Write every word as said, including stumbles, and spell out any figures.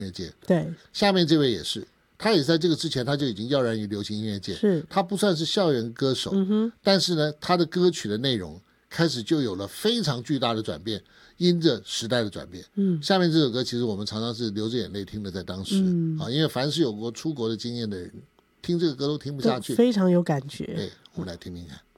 音乐界。 对， 下面这位也是，他也是在这个之前他就已经耀然于流行音乐界， 是他不算是校园歌手、 嗯哼， 但是呢他的歌曲的内容开始就有了非常巨大的转变，因着时代的转变。 嗯， 下面这首歌其实我们常常是流着眼泪听的，在当时、 嗯啊，因为凡是有过出国的经验的人听这个歌都听不下去， 非常有感觉。 对，我们来听听看。